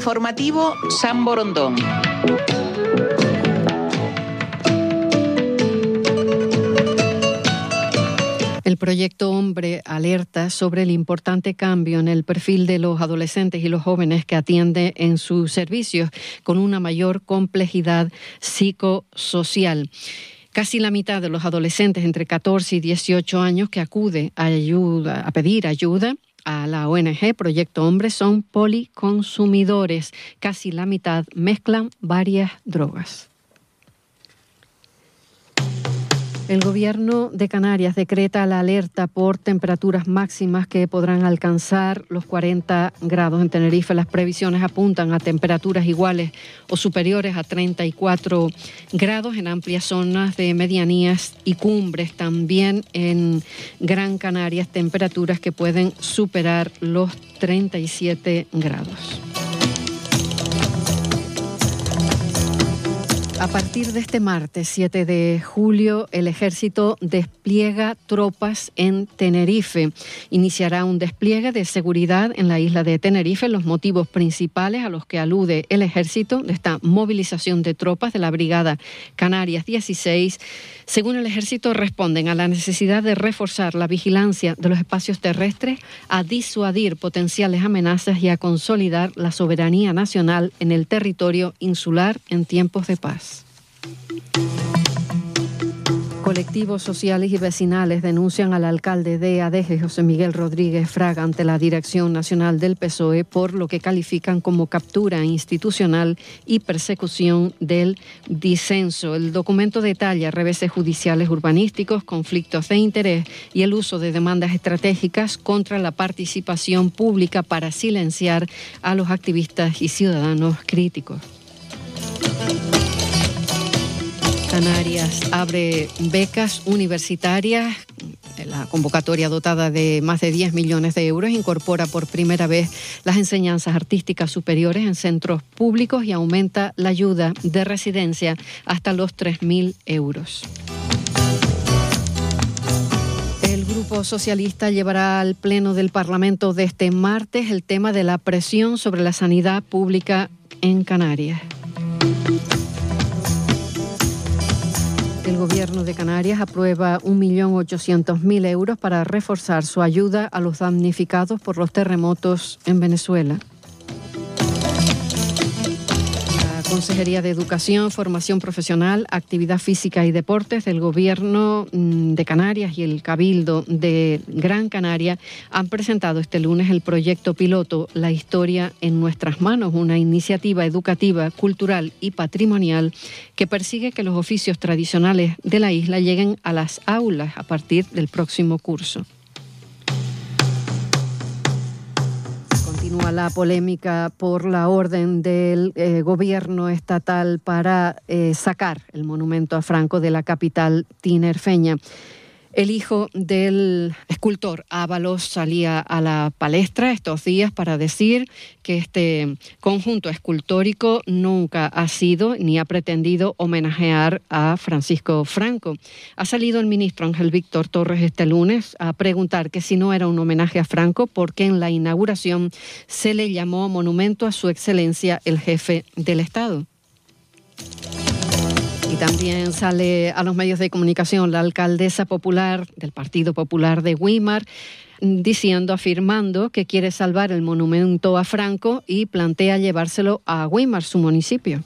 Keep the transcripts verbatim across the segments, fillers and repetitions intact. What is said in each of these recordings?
Informativo San Borondón. El proyecto Hombre alerta sobre el importante cambio en el perfil de los adolescentes y los jóvenes que atiende en sus servicios, con una mayor complejidad psicosocial. Casi la mitad de los adolescentes entre catorce y dieciocho años que acude a, ayuda, a pedir ayuda a la O N G Proyecto Hombre son policonsumidores. Casi la mitad mezclan varias drogas. El Gobierno de Canarias decreta la alerta por temperaturas máximas que podrán alcanzar los cuarenta grados en Tenerife. Las previsiones apuntan a temperaturas iguales o superiores a treinta y cuatro grados en amplias zonas de medianías y cumbres. También en Gran Canaria, temperaturas que pueden superar los treinta y siete grados. A partir de este martes siete de julio, el Ejército despliega tropas en Tenerife. Iniciará un despliegue de seguridad en la isla de Tenerife. Los motivos principales a los que alude el Ejército de esta movilización de tropas de la Brigada Canarias dieciséis, según el Ejército, responden a la necesidad de reforzar la vigilancia de los espacios terrestres, a disuadir potenciales amenazas y a consolidar la soberanía nacional en el territorio insular en tiempos de paz. Colectivos sociales y vecinales denuncian al alcalde de Adeje, José Miguel Rodríguez Fraga, ante la Dirección Nacional del P S O E por lo que califican como captura institucional y persecución del disenso. El documento detalla reveses judiciales urbanísticos, conflictos de interés y el uso de demandas estratégicas contra la participación pública para silenciar a los activistas y ciudadanos críticos. Canarias abre becas universitarias. La convocatoria, dotada de más de diez millones de euros, incorpora por primera vez las enseñanzas artísticas superiores en centros públicos y aumenta la ayuda de residencia hasta los tres mil euros. El Grupo Socialista llevará al Pleno del Parlamento de este martes el tema de la presión sobre la sanidad pública en Canarias. El Gobierno de Canarias aprueba un millón ochocientos mil euros para reforzar su ayuda a los damnificados por los terremotos en Venezuela. La Consejería de Educación, Formación Profesional, Actividad Física y Deportes del Gobierno de Canarias y el Cabildo de Gran Canaria han presentado este lunes el proyecto piloto La Historia en Nuestras Manos, una iniciativa educativa, cultural y patrimonial que persigue que los oficios tradicionales de la isla lleguen a las aulas a partir del próximo curso. Continúa la polémica por la orden del eh, gobierno estatal para eh, sacar el monumento a Franco de la capital tinerfeña. El hijo del escultor Ábalos salía a la palestra estos días para decir que este conjunto escultórico nunca ha sido ni ha pretendido homenajear a Francisco Franco. Ha salido el ministro Ángel Víctor Torres este lunes a preguntar que si no era un homenaje a Franco, porque en la inauguración se le llamó monumento a su excelencia el jefe del Estado. Y también sale a los medios de comunicación la alcaldesa popular del Partido Popular de Güímar diciendo, afirmando que quiere salvar el monumento a Franco y plantea llevárselo a Güímar, su municipio.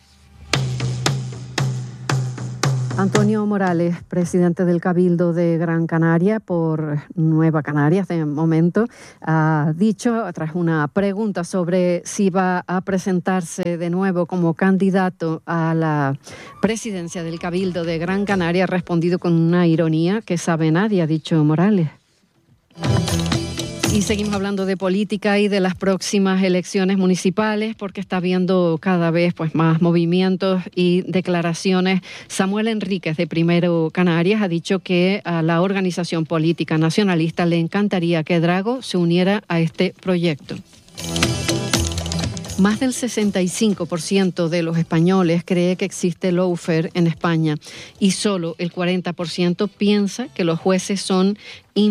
Antonio Morales, presidente del Cabildo de Gran Canaria por Nueva Canarias de momento, ha dicho, tras una pregunta sobre si va a presentarse de nuevo como candidato a la presidencia del Cabildo de Gran Canaria, ha respondido con una ironía que sabe nadie, ha dicho Morales. Y seguimos hablando de política y de las próximas elecciones municipales, porque está habiendo cada vez pues más movimientos y declaraciones. Samuel Enríquez, de Primero Canarias, ha dicho que a la organización política nacionalista le encantaría que Drago se uniera a este proyecto. Más del sesenta y cinco por ciento de los españoles cree que existe lawfare en España y solo el cuarenta por ciento piensa que los jueces son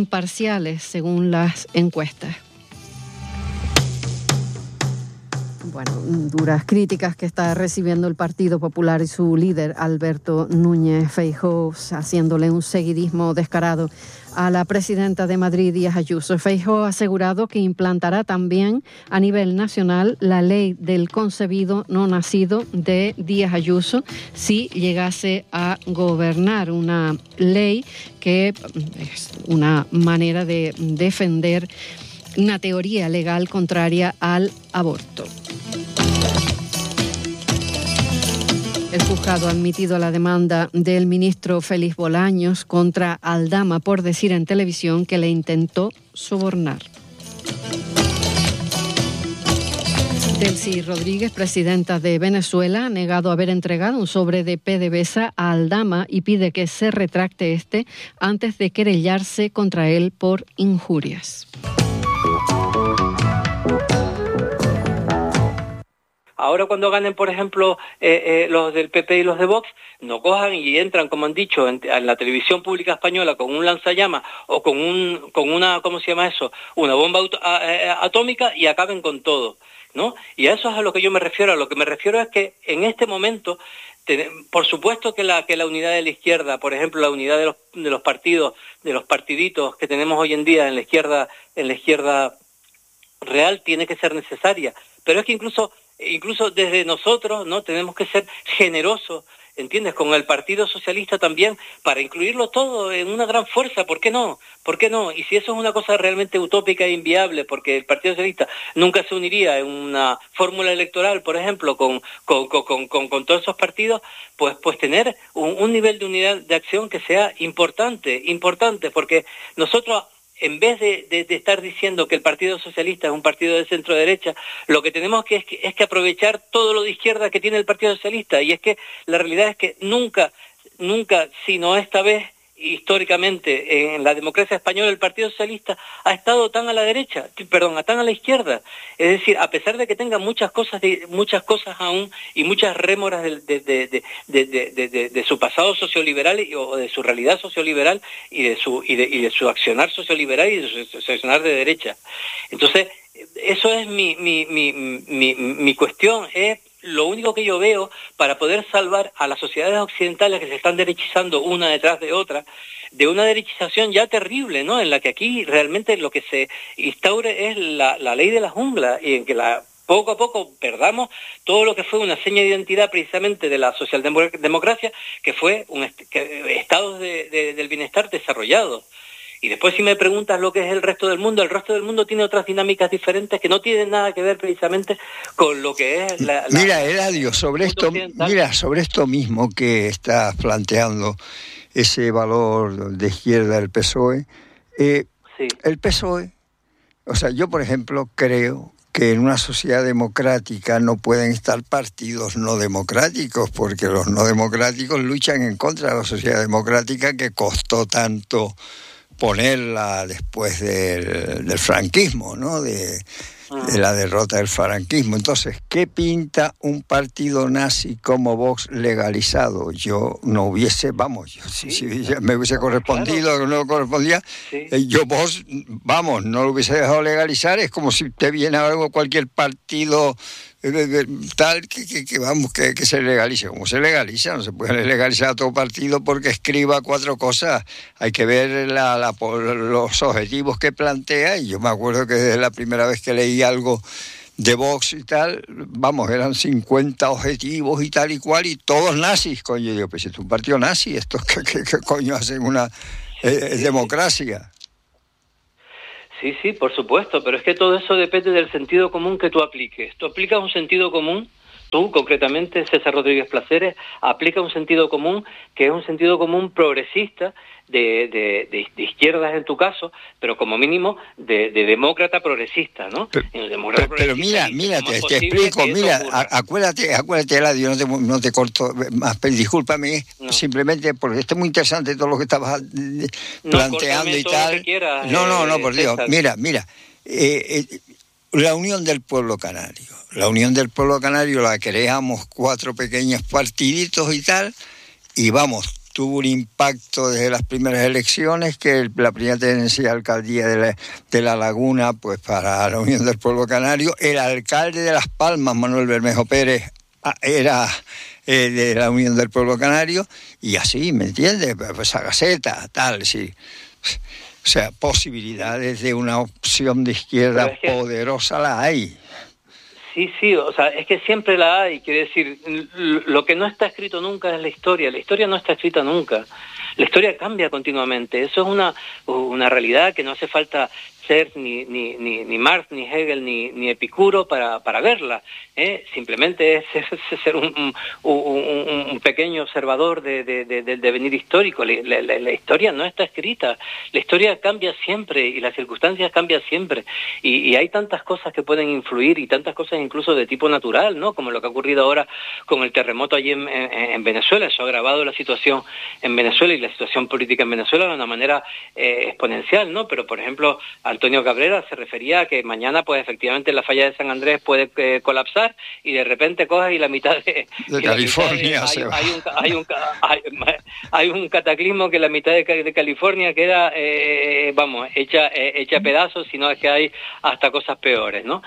imparciales, según las encuestas. Bueno, duras críticas que está recibiendo el Partido Popular y su líder, Alberto Núñez Feijóo, haciéndole un seguidismo descarado a la presidenta de Madrid, Díaz Ayuso. Feijóo ha asegurado que implantará también a nivel nacional la ley del concebido no nacido de Díaz Ayuso si llegase a gobernar, una ley que es una manera de defender una teoría legal contraria al aborto. El juzgado ha admitido la demanda del ministro Félix Bolaños contra Aldama por decir en televisión que le intentó sobornar. Delcy Rodríguez, presidenta de Venezuela, ha negado haber entregado un sobre de PDVSA a Aldama y pide que se retracte este antes de querellarse contra él por injurias. Ahora cuando ganen, por ejemplo, eh, eh, los del P P y los de Vox, no cojan y entran, como han dicho, en, en la televisión pública española con un lanzallamas o con un con una, ¿cómo se llama eso? Una bomba auto, a, a, atómica y acaben con todo, ¿no? Y a eso es a lo que yo me refiero. A lo que me refiero es que en este momento, te, por supuesto que la que la unidad de la izquierda, por ejemplo, la unidad de los de los partidos, de los partiditos que tenemos hoy en día en la izquierda, en la izquierda real, tiene que ser necesaria. Pero es que incluso Incluso desde nosotros, ¿no? Tenemos que ser generosos, ¿entiendes? Con el Partido Socialista también, para incluirlo todo en una gran fuerza. ¿Por qué no? ¿Por qué no? Y si eso es una cosa realmente utópica e inviable, porque el Partido Socialista nunca se uniría en una fórmula electoral, por ejemplo, con con, con, con, con todos esos partidos, pues pues tener un, un nivel de unidad de acción que sea importante, importante, porque nosotros, en vez de, de, de estar diciendo que el Partido Socialista es un partido de centro-derecha, lo que tenemos que es, que es que aprovechar todo lo de izquierda que tiene el Partido Socialista. Y es que la realidad es que nunca, nunca, sino esta vez, históricamente, en la democracia española, el Partido Socialista ha estado tan a la derecha, perdón, tan a la izquierda. Es decir, a pesar de que tenga muchas cosas, de, muchas cosas aún y muchas rémoras de, de, de, de, de, de, de, de su pasado socioliberal y, o de su realidad socioliberal y de su y de, y de su accionar socioliberal y de su, su accionar de derecha. Entonces, eso es mi mi mi mi, mi cuestión, es lo único que yo veo para poder salvar a las sociedades occidentales que se están derechizando una detrás de otra, de una derechización ya terrible, ¿no? En la que aquí realmente lo que se instaure es la, la ley de la jungla, y en que la poco a poco perdamos todo lo que fue una seña de identidad precisamente de la socialdemocracia, que fue un est- que, estados de, de, del bienestar desarrollados. Y después, si me preguntas lo que es el resto del mundo, el resto del mundo tiene otras dinámicas diferentes que no tienen nada que ver precisamente con lo que es la... la mira, Eladio, sobre esto, mira, sobre esto mismo que estás planteando, ese valor de izquierda del P S O E, eh, sí. El P S O E, o sea, yo, por ejemplo, creo que en una sociedad democrática no pueden estar partidos no democráticos, porque los no democráticos luchan en contra de la sociedad democrática que costó tanto ponerla después del, del franquismo, ¿no? De, de la derrota del franquismo. Entonces, ¿qué pinta un partido nazi como Vox legalizado? Yo no hubiese, vamos, yo, ¿Sí? si, si me hubiese correspondido, claro. no correspondía, sí. eh, yo Vox, vamos, no lo hubiese dejado legalizar. Es como si te viene algo, cualquier partido tal que, que, que vamos que, que se legalice. ¿Cómo se legaliza? No se puede legalizar a todo partido porque escriba cuatro cosas. Hay que ver la, la, los objetivos que plantea, y yo me acuerdo que desde la primera vez que leí algo de Vox y tal, vamos, eran cincuenta objetivos y tal y cual, y todos nazis. Coño, yo pues es un partido nazi, estos que, que, que coño hacen una eh, democracia. Sí, sí, por supuesto, pero es que todo eso depende del sentido común que tú apliques. Tú aplicas un sentido común, tú concretamente, César Rodríguez Placeres, aplica un sentido común que es un sentido común progresista, de, de, de, de izquierdas en tu caso, pero como mínimo de, de demócrata progresista, ¿no? Pero, demócrata pero, progresista, pero mira, mira, te, te explico, mira, acuérdate, acuérdate, Eladio, no te, no te corto más, discúlpame, no. Simplemente porque esto es muy interesante todo lo que estabas planteando no, y tal. Quieras, no, no, no, por Dios, César. mira, mira, eh, eh, la Unión del Pueblo Canario, la Unión del Pueblo Canario la creamos cuatro pequeños partiditos y tal, y vamos, tuvo un impacto desde las primeras elecciones, que la primera tenencia de alcaldía de la, de la Laguna, pues para la Unión del Pueblo Canario, el alcalde de Las Palmas, Manuel Bermejo Pérez, era eh, de la Unión del Pueblo Canario, y así, ¿me entiendes? Pues a Gaceta, tal, sí. O sea, posibilidades de una opción de izquierda es que, poderosa la hay. Sí, sí, o sea, es que siempre la hay, quiere decir, lo que no está escrito nunca es la historia, la historia no está escrita nunca, la historia cambia continuamente, eso es una, una realidad que no hace falta ser ni, ni, ni, ni Marx, ni Hegel, ni, ni Epicuro para, para verla, ¿eh? Simplemente es ser, ser un, un, un, un pequeño observador de, de, de, del devenir histórico. La, la, la historia no está escrita, la historia cambia siempre y las circunstancias cambian siempre, y, y hay tantas cosas que pueden influir y tantas cosas incluso de tipo natural, ¿no? Como lo que ha ocurrido ahora con el terremoto allí en, en, en Venezuela. Eso ha agravado la situación en Venezuela y la situación política en Venezuela de una manera eh, exponencial, ¿no? Pero, por ejemplo, Antonio Cabrera se refería a que mañana, pues efectivamente, la falla de San Andrés puede eh, colapsar, y de repente coge y la mitad de, de California de, se hay, va. Hay un, hay, un, hay, hay un cataclismo que la mitad de, de California queda, eh, vamos, hecha, eh, hecha pedazos, sino es que hay hasta cosas peores, ¿no?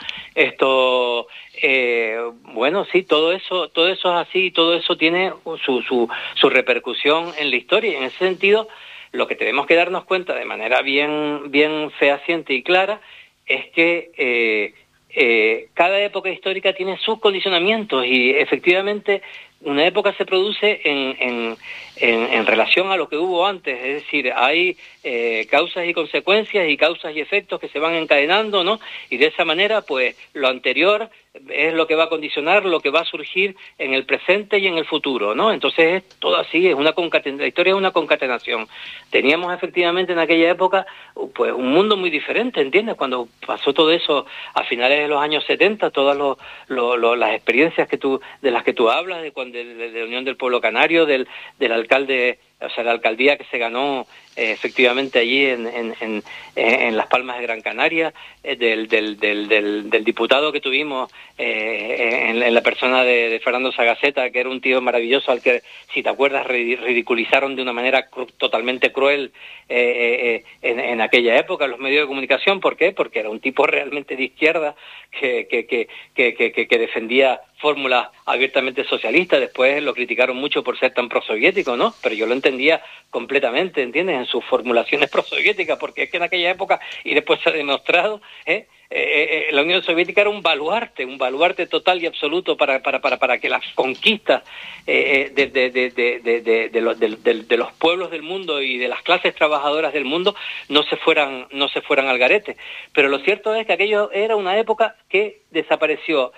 Esto, eh, bueno, sí, todo eso, todo eso es así, todo eso tiene su, su, su repercusión en la historia, y en ese sentido, lo que tenemos que darnos cuenta de manera bien, bien fehaciente y clara es que eh, eh, cada época histórica tiene sus condicionamientos, y efectivamente una época se produce en, en, en, en relación a lo que hubo antes, es decir, hay eh, causas y consecuencias y causas y efectos que se van encadenando, ¿no? Y de esa manera, pues, lo anterior es lo que va a condicionar lo que va a surgir en el presente y en el futuro, ¿no? Entonces es todo así, es una concatenación, la historia es una concatenación. Teníamos efectivamente en aquella época pues un mundo muy diferente, ¿entiendes? Cuando pasó todo eso a finales de los años setenta, todas los, lo, lo, las experiencias que tú, de las que tú hablas, de, cuando, de, de la Unión del Pueblo Canario, del, del alcalde, o sea, la alcaldía que se ganó eh, efectivamente allí en, en, en, en Las Palmas de Gran Canaria, eh, del, del, del, del, del diputado que tuvimos eh, en, en la persona de, de Fernando Sagaceta, que era un tío maravilloso al que, si te acuerdas, ridiculizaron de una manera cru totalmente cruel eh, eh, en, en aquella época los medios de comunicación. ¿Por qué? Porque era un tipo realmente de izquierda que, que, que, que, que, que, que defendía fórmulas abiertamente socialistas. Después lo criticaron mucho por ser tan prosoviético, ¿no? Pero yo lo entendía completamente, ¿entiendes? En sus formulaciones prosoviéticas, porque es que en aquella época, y después se ha demostrado, ¿eh? Eh, eh, la Unión Soviética era un baluarte, un baluarte total y absoluto para, para, para, para que las conquistas eh, de, de, de, de, de, de, de, los, de, de, de los pueblos del mundo y de las clases trabajadoras del mundo no se fueran, no se fueran al garete. Pero lo cierto es que aquello era una época que desapareció.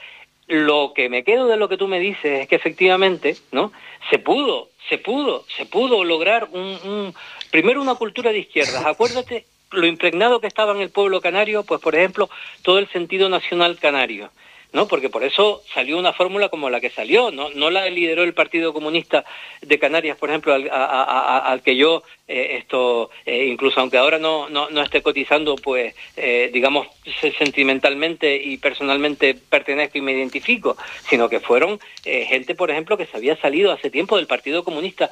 Lo que me quedo de lo que tú me dices es que efectivamente, ¿no? Se pudo, se pudo, se pudo lograr un, un primero una cultura de izquierdas. Acuérdate lo impregnado que estaba en el pueblo canario, pues por ejemplo, todo el sentido nacional canario, ¿no? Porque por eso salió una fórmula como la que salió, no, no la lideró el Partido Comunista de Canarias, por ejemplo, al, a, a, al que yo eh, esto eh, incluso aunque ahora no no, no esté cotizando, pues eh, digamos sentimentalmente y personalmente pertenezco y me identifico, sino que fueron eh, gente, por ejemplo, que se había salido hace tiempo del Partido Comunista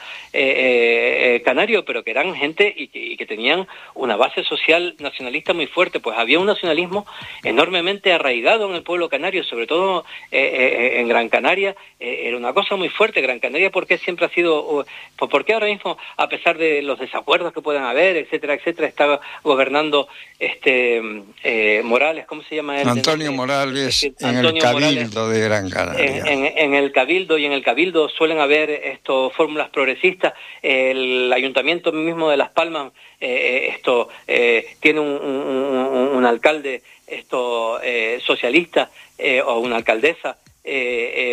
eh, eh, canario, pero que eran gente y que, y que tenían una base social nacionalista muy fuerte. Pues había un nacionalismo enormemente arraigado en el pueblo canario, sobre todo eh, eh, en Gran Canaria. Eh, era una cosa muy fuerte. Gran Canaria, ¿por qué siempre ha sido, pues por qué ahora mismo, a pesar de los desacuerdos que puedan haber, etcétera, etcétera, está gobernando este eh, Morales, ¿cómo se llama él? Antonio Morales, en Antonio el Cabildo Morales, de Gran Canaria. En, en, en el Cabildo, y en el Cabildo suelen haber estos fórmulas progresistas. El Ayuntamiento mismo de Las Palmas eh, esto eh, tiene un, un, un alcalde esto eh, socialista eh, o una alcaldesa eh, eh,